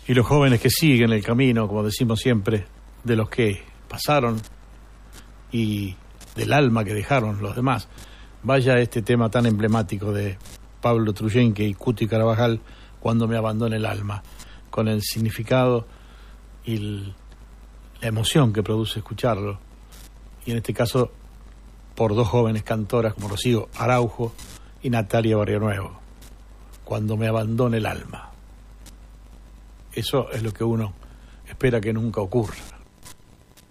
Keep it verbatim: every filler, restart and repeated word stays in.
y los jóvenes que siguen el camino, como decimos siempre, de los que pasaron y del alma que dejaron los demás. Vaya este tema tan emblemático de Pablo Truyenque y Cuti Carabajal, Cuando me abandone el alma, con el significado y el, la emoción que produce escucharlo, y en este caso por dos jóvenes cantoras como Rocío Araujo y Natalia Barrionuevo, Cuando me abandone el alma. Eso es lo que uno espera que nunca ocurra.